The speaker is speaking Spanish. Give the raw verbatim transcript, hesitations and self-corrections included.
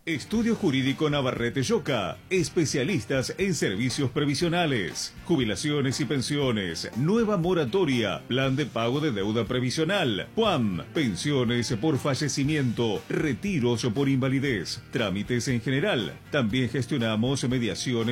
Estudio Jurídico Navarrete Yoca, especialistas en servicios previsionales, jubilaciones y pensiones, nueva moratoria, plan de pago de deuda previsional, P U A M, pensiones por fallecimiento, retiros por invalidez, trámites en general. También gestionamos mediaciones